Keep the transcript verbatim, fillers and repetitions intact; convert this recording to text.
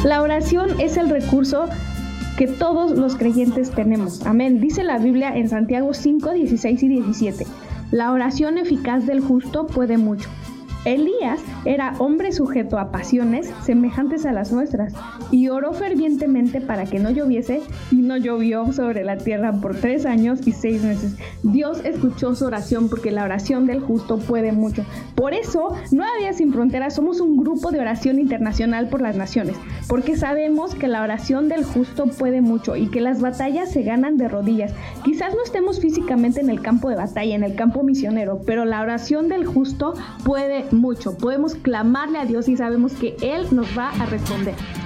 La oración es el recurso que todos los creyentes tenemos. Amén. Dice la Biblia en Santiago cinco, dieciséis y diecisiete. La oración eficaz del justo puede mucho. Elías era hombre sujeto a pasiones semejantes a las nuestras y oró fervientemente para que no lloviese y no llovió sobre la tierra por tres años y seis meses. Dios escuchó su oración porque la oración del justo puede mucho. Por eso, Nueva Vida Sin Fronteras somos un grupo de oración internacional por las naciones, porque sabemos que la oración del justo puede mucho y que las batallas se ganan de rodillas. Quizás no estemos físicamente en el campo de batalla, en el campo misionero, pero la oración del justo puede mucho. Podemos clamarle a Dios y sabemos que Él nos va a responder.